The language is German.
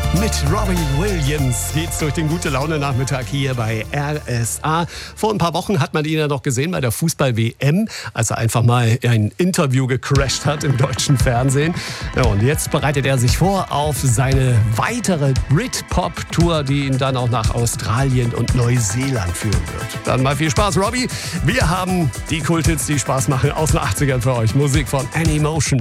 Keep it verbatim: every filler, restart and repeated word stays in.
Mit Robbie Williams geht's durch den Gute-Laune-Nachmittag hier bei R S A. Vor ein paar Wochen hat man ihn ja noch gesehen bei der Fußball-W M, als er einfach mal ein Interview gecrasht hat im deutschen Fernsehen. Ja, und jetzt bereitet er sich vor auf seine weitere Brit-Pop-Tour, die ihn dann auch nach Australien und Neuseeland führen wird. Dann mal viel Spaß, Robbie. Wir haben die Kulthits, die Spaß machen aus den achtzigern für euch. Musik von Any Motion.